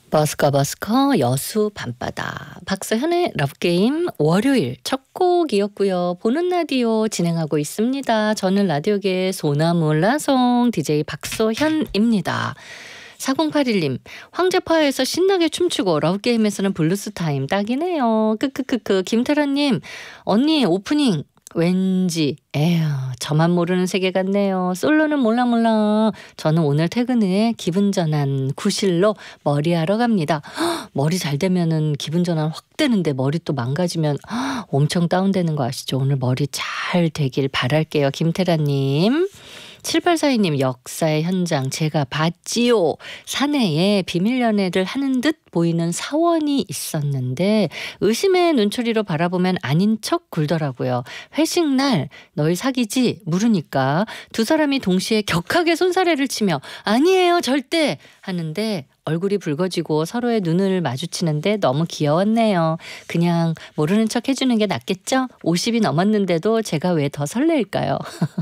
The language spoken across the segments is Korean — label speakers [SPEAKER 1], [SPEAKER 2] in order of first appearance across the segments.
[SPEAKER 1] 버스커 여수 밤바다 박서현의 러브게임 월요일 첫 곡이었고요. 보는 라디오 진행하고 있습니다. 저는 라디오계의 소나몰라송 DJ 박서현입니다. 4081님 황제파에서 신나게 춤추고 러브게임에서는 블루스 타임 딱이네요. 크크크크. 김태란님 언니 오프닝 왠지 에휴 저만 모르는 세계 같네요. 솔로는 몰라. 저는 오늘 퇴근 후에 기분 전환 구실로 머리하러 갑니다. 머리 잘 되면은 기분 전환 확 되는데 머리 또 망가지면 엄청 다운되는 거 아시죠? 오늘 머리 잘 되길 바랄게요. 김태라님. 7842님 역사의 현장 제가 봤지요. 사내에 비밀 연애를 하는 듯 보이는 사원이 있었는데 의심의 눈초리로 바라보면 아닌 척 굴더라고요. 회식 날 널 사귀지? 물으니까 두 사람이 동시에 격하게 손사래를 치며 아니에요 절대 하는데 얼굴이 붉어지고 서로의 눈을 마주치는데 너무 귀여웠네요. 그냥 모르는 척 해주는 게 낫겠죠? 50이 넘었는데도 제가 왜 더 설레일까요?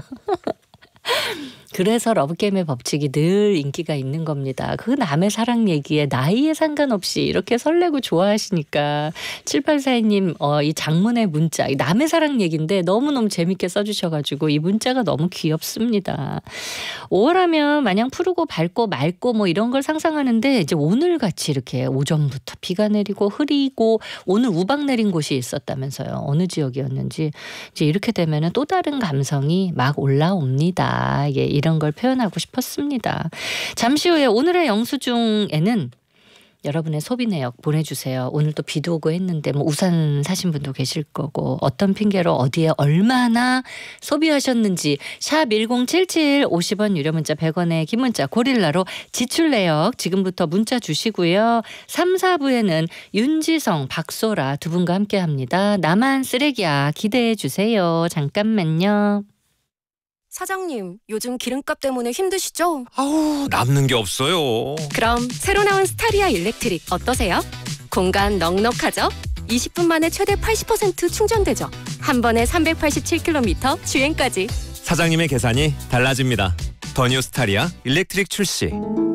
[SPEAKER 1] 그래서 러브게임의 법칙이 늘 인기가 있는 겁니다. 그 남의 사랑 얘기에 나이에 상관없이 이렇게 설레고 좋아하시니까 7842님 이 장문의 문자 남의 사랑 얘기인데 너무너무 재밌게 써주셔가지고 이 문자가 너무 귀엽습니다. 5월하면 마냥 푸르고 밝고 맑고 뭐 이런 걸 상상하는데 이제 오늘같이 이렇게 오전부터 비가 내리고 흐리고 오늘 우박 내린 곳이 있었다면서요. 어느 지역이었는지 이제 이렇게 되면은 또 다른 감성이 막 올라옵니다. 예, 이런 걸 표현하고 싶었습니다. 잠시 후에 오늘의 영수증에는 여러분의 소비 내역 보내주세요. 오늘 또 비도 오고 했는데 뭐 우산 사신 분도 계실 거고 어떤 핑계로 어디에 얼마나 소비하셨는지 샵 1077 50원 유료 문자 100원의 긴 문자 고릴라로 지출 내역 지금부터 문자 주시고요. 3, 4부에는 윤지성, 박소라 두 분과 함께합니다. 나만 쓰레기야 기대해 주세요. 잠깐만요.
[SPEAKER 2] 사장님, 요즘 기름값 때문에 힘드시죠?
[SPEAKER 3] 아우, 남는 게 없어요.
[SPEAKER 2] 그럼 새로 나온 스타리아 일렉트릭 어떠세요? 공간 넉넉하죠? 20분 만에 최대 80% 충전되죠? 한 번에 387km 주행까지.
[SPEAKER 3] 사장님의 계산이 달라집니다. 더 뉴 스타리아 일렉트릭 출시.